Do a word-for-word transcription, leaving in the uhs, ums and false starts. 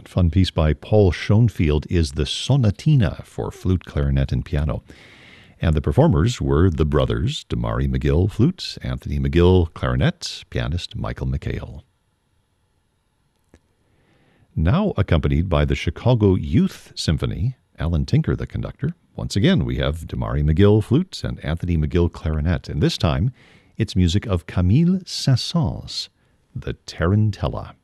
Fun piece by Paul Schoenfield is the Sonatina for flute, clarinet, and piano. And the performers were the brothers, Damari McGill, flute, Anthony McGill, clarinet, pianist Michael McHale. Now accompanied by the Chicago Youth Symphony, Alan Tinker, the conductor. Once again, we have Damari McGill, flute, and Anthony McGill, clarinet. And this time, it's music of Camille Saint-Saëns, the Tarantella.